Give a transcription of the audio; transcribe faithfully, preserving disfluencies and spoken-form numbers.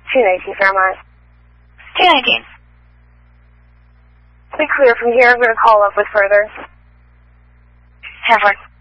two nineteen Fairmont. two nineteen. Be clear from here. I'm going to call up with further. ten four.